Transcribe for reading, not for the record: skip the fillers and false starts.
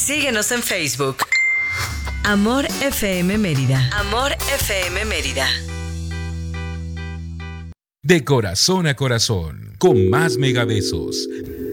Síguenos en Facebook. Amor FM Mérida. Amor FM Mérida. De corazón a corazón, con más megabesos.